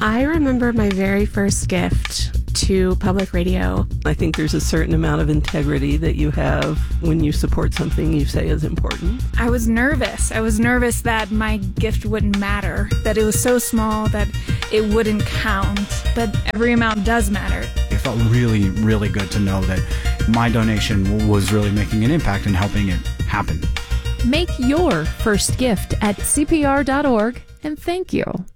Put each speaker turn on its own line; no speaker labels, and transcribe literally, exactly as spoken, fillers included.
I remember my very first gift to public radio.
I think there's a certain amount of integrity that you have when you support something you say is important.
I was nervous. I was nervous that my gift wouldn't matter, that it was so small that it wouldn't count, but every amount does matter.
It felt really, really good to know that my donation was really making an impact and helping it happen.
Make your first gift at C P R dot org, and thank you.